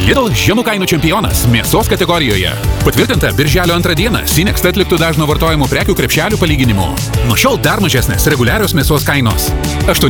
Lidl žemų kainų čempionas mėsos kategorijoje. Patvirtinta birželio 2 dieną Sinext atliktų dažno vartojimo prekių krepšelių palyginimu. Nuo šiol dar mažesnės reguliarios mėsos kainos.